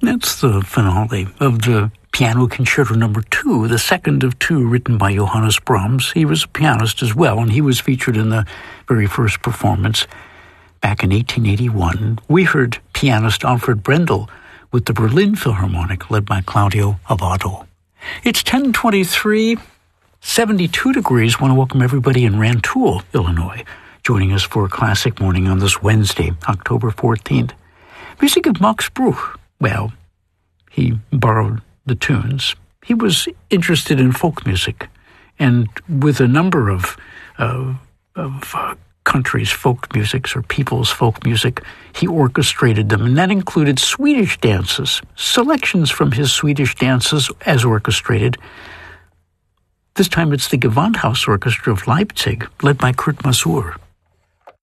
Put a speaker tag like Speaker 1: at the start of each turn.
Speaker 1: That's the finale of the Piano Concerto No. 2, the second of two written by Johannes Brahms. He was a pianist as well, and he was featured in the very first performance back in 1881. We heard pianist Alfred Brendel with the Berlin Philharmonic, led by Claudio Abbado. It's 10:23, 72 degrees. I want to welcome everybody in Rantoul, Illinois, joining us for a classic morning on this Wednesday, October 14th. Music of Max Bruch. Well, he borrowed the tunes. He was interested in folk music, and with a number of countries' folk musics or people's folk music, he orchestrated them, and that included Swedish dances, selections from his Swedish dances as orchestrated. This time it's the Gewandhaus Orchestra of Leipzig, led by Kurt Masur.